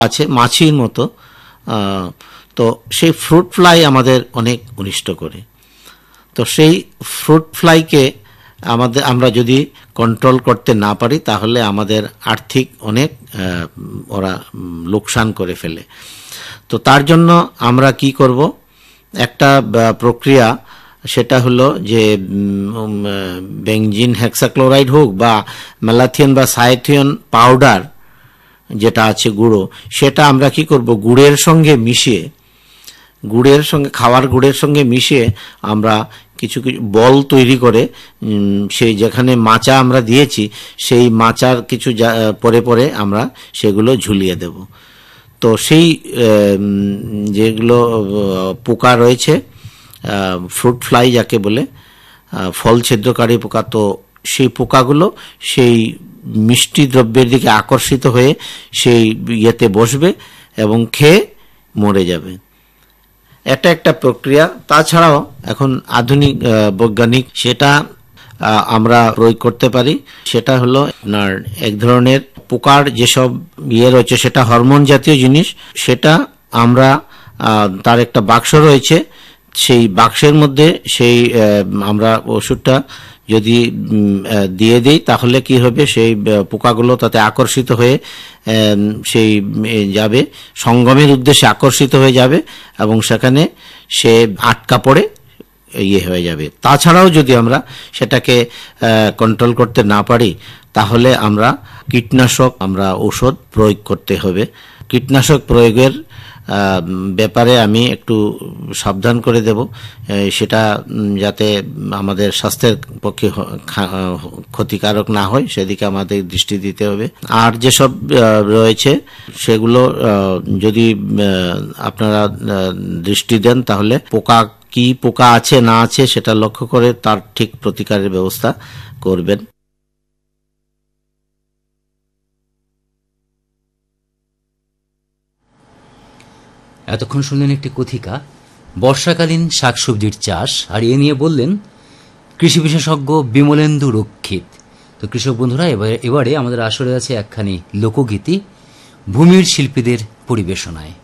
আছে মাছির মতো, তো সেই ফ্রুট ফ্লাই আমাদের অনেক অনিষ্ট করে। তো সেই ফ্রুট ফ্লাইকে আমরা যদি কন্ট্রোল করতে না পারি তাহলে আমাদের আর্থিক অনেক ওরা লোকসান করে ফেলে। তো তার জন্য আমরা কি করব, একটা প্রক্রিয়া, সেটা হলো যে বেনজিন হেক্সাক্লোরাইড হোক বা ম্যালাথিয়ন বা সাইথিয়ন পাউডার যেটা আছে গুঁড়ো, সেটা আমরা কি করব, গুড়ের সঙ্গে মিশিয়ে, খাওয়ার গুড়ের সঙ্গে মিশিয়ে আমরা কিছু কিছু বল তৈরি করে সেই যেখানে মাচা আমরা দিয়েছি সেই মাচার কিছু পরে পরে আমরা সেগুলো ঝুলিয়ে দেব। তো সেই যেগুলো পোকা রয়েছে, ফ্রুট ফ্লাই যাকে বলে, ফল ছিদ্রকারী পোকা, তো সেই পোকাগুলো সেই মিষ্টি দ্রব্যের দিকে আকর্ষিত হয়ে সেই ইয়েতে বসবে এবং খেয়ে মরে যাবে। এটা একটা প্রক্রিয়া। তাছাড়াও এখন আধুনিক বৈজ্ঞানিক সেটা আমরা প্রয়োগ করতে পারি। সেটা হলো আপনার এক ধরনের পোকার যেসব রয়েছে, সেটা হরমোন জাতীয় জিনিস, সেটা আমরা তার একটা বাক্স রয়েছে, সেই বাক্সের মধ্যে সেই আমরা ওষুধটা যদি দিয়ে দিই তাহলে কি হবে, সেই পোকাগুলো তাতে আকর্ষিত হয়ে সেই যাবে, সঙ্গমের উদ্দেশ্যে আকর্ষিত হয়ে যাবে এবং সেখানে সে আটকা পড়ে হয়ে যাবে। তাছাড়াও যদি আমরা সেটাকে কন্ট্রোল করতে না পারি তাহলে আমরা কীটনাশক ঔষধ প্রয়োগ করতে হবে। কীটনাশক প্রয়োগের ব্যাপারে আমি একটু সাবধান করে দেব, সেটা যাতে আমাদের স্বাস্থ্যের পক্ষে ক্ষতিকারক না হয় সেদিকে আমাদের দৃষ্টি দিতে হবে। আর যেসব রয়েছে সেগুলো যদি আপনারা দৃষ্টি দেন তাহলে কি পোকা আছে না আছে সেটা লক্ষ্য করে তার ঠিক প্রতিকারের ব্যবস্থা করবেন। এতক্ষণ শুনলেন একটি কথিকা, বর্ষাকালীন শাকসবজির চাষ, আর এ নিয়ে বললেন কৃষি বিশেষজ্ঞ বিমলেন্দু রক্ষিত। তো কৃষক বন্ধুরা, এবারে আমাদের আসরে আছে একখানি লোকগীতি ভূমির শিল্পীদের পরিবেশনায়।